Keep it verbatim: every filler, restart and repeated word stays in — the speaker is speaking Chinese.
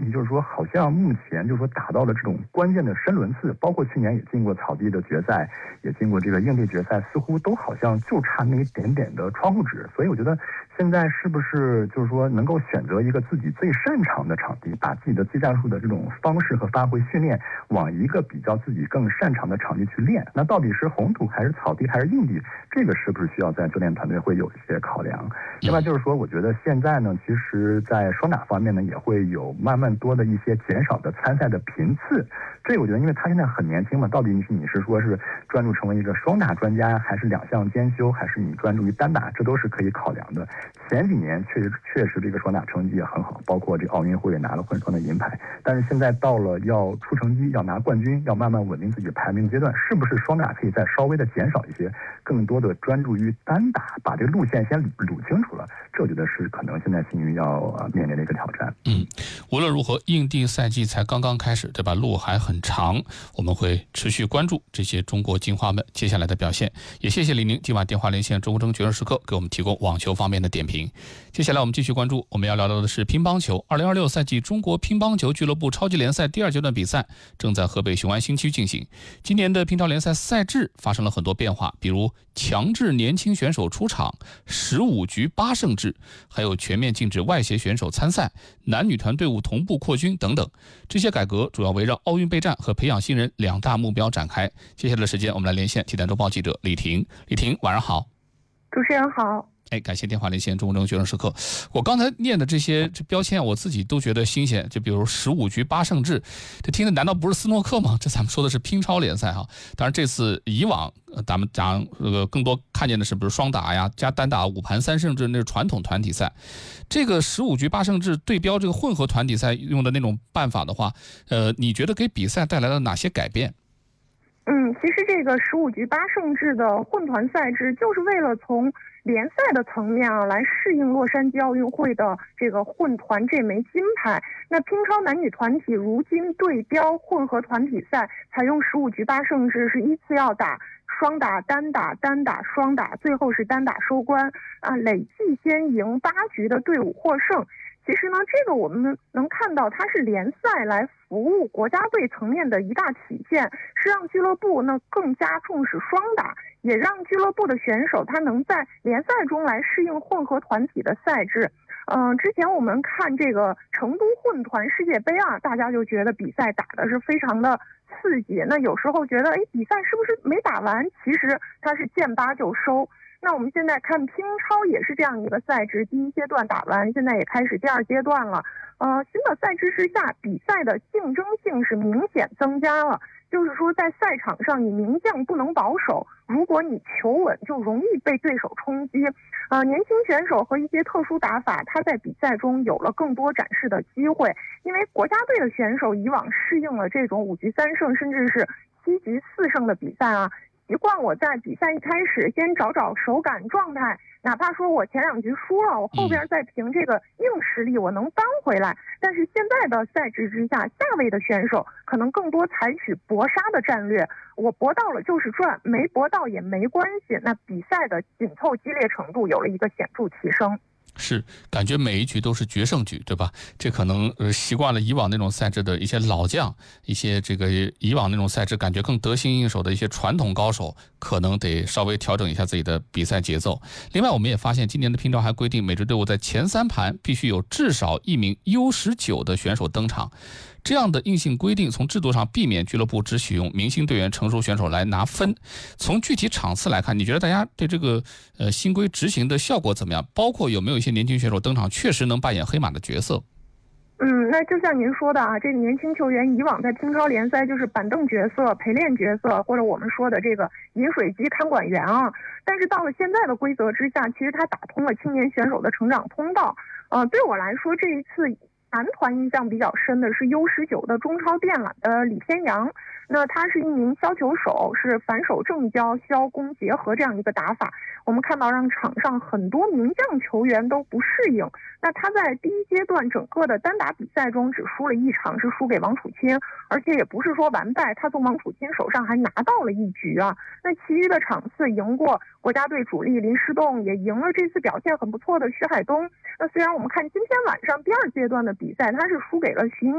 题就是说，好像目前就是说打到了这种关键的深轮次，包括去年也进过草地的决赛，也进过这个硬地决赛，似乎都好像就差那一点点的窗户纸。所以我觉得现在是不是就是说能够选择一个自己最擅长的场地，把自己的技战术的这种方式和发挥训练往一个比较自己更擅长的场地去练？那到底是红土还是草地还是硬地？这个是不是需要在教练团队会有一些考量？另外就是说，我觉得现在呢，其实在双打方面呢，也会有慢慢多的一些减少的参赛的频次。这个我觉得，因为他现在很年轻嘛，到底你是你是说是专注成为一个双打专家，还是两项兼修，还是你专注于单打，这都是可以考量的。前几年确实确实这个双打成绩也很好，包括这奥运会也拿了混双的银牌。但是现在到了要出成绩、要拿冠军、要慢慢稳定自己排名阶段，是不是双打可以再稍微的减少一些，更多的专注于单打，把这个路线先捋捋清楚了？这我觉得是可能现在新宇要面临的一个挑战。 嗯，无论如何，硬地赛季才刚刚开始，对吧？路还很长，我们会持续关注这些中国金花们接下来的表现。也谢谢李宁今晚电话连线中国争决胜时刻，给我们提供网球方面的点评。接下来我们继续关注，我们要聊到的是乒乓球。二零二六赛季中国乒乓球俱乐部超级联赛第二阶段比赛正在河北雄安新区进行。今年的乒超联赛赛制发生了很多变化，比如强制年轻选手出场、十五局八胜制，还有全面禁止外协选手参赛、男女团队伍同步扩军等等。这些改革主要围绕奥运备战和培养新人两大目标展开。接下来的时间，我们来连线体坛周报记者李婷。李婷，晚上好。 主持人好。 哎，感谢电话连线中国争决胜时刻。我刚才念的这些这标签，我自己都觉得新鲜。就比如十五局八胜制，这听的难道不是斯诺克吗？这咱们说的是乒超联赛哈。当然，这次以往呃咱们讲呃更多看见的是，比如双打呀、加单打、五盘三胜制，那是传统团体赛。这个十五局八胜制对标这个混合团体赛用的那种办法的话，呃，你觉得给比赛带来了哪些改变？ 嗯，其实这个十五局八胜制的混团赛制，就是为了从联赛的层面啊，来适应洛杉矶奥运会的这个混团这枚金牌。那乒超男女团体如今对标混合团体赛，采用十五局八胜制，是依次要打双打、单打、单打、双打，最后是单打收官啊，累计先赢八局的队伍获胜。其实呢，这个我们能看到，它是联赛来服务国家队层面的一大体现，是让俱乐部呢更加重视双打，也让俱乐部的选手他能在联赛中来适应混合团体的赛制。嗯、呃，之前我们看这个成都混团世界杯啊，大家就觉得比赛打的是非常的刺激，那有时候觉得，哎，比赛是不是没打完？其实它是见八就收。那我们现在看乒超也是这样一个赛制，第一阶段打完，现在也开始第二阶段了。呃，新的赛制之下，比赛的竞争性是明显增加了。就是说，在赛场上，你名将不能保守，如果你求稳，就容易被对手冲击。呃，年轻选手和一些特殊打法，他在比赛中有了更多展示的机会。因为国家队的选手以往适应了这种五局三胜，甚至是七局四胜的比赛啊。习惯我在比赛一开始先找找手感状态，哪怕说我前两局输了，我后边再凭这个硬实力我能扳回来。但是现在的赛制之下，下位的选手可能更多采取搏杀的战略，我搏到了就是赚，没搏到也没关系。那比赛的紧凑激烈程度有了一个显著提升。 是感觉每一局都是决胜局，对吧？这可能呃习惯了以往那种赛制的一些老将，一些这个以往那种赛制感觉更得心应手的一些传统高手，可能得稍微调整一下自己的比赛节奏。另外，我们也发现今年的乒超还规定，每支队伍在前三盘必须有至少一名 U 十九 的选手登场。这样的硬性规定，从制度上避免俱乐部只许用明星队员、成熟选手来拿分。从具体场次来看，你觉得大家对这个呃新规执行的效果怎么样？包括有没有一些年轻选手登场，确实能扮演黑马的角色？ 嗯，那就像您说的啊，这个年轻球员以往在乒超联赛就是板凳角色、陪练角色，或者我们说的这个饮水机看管员啊。但是到了现在的规则之下，其实他打通了青年选手的成长通道。呃，对我来说，这一次男团印象比较深的是 U 十九 的中超电缆的李天阳。那他是一名削球手，是反手正交、削攻结合这样一个打法。我们看到让场上很多名将球员都不适应。那他在第一阶段整个的单打比赛中只输了一场，是输给王楚钦，而且也不是说完败，他从王楚钦手上还拿到了一局啊。那其余的场次赢过国家队主力林诗栋，也赢了这次表现很不错的徐海东。那虽然我们看今天晚上第二阶段的比赛，他是输给了徐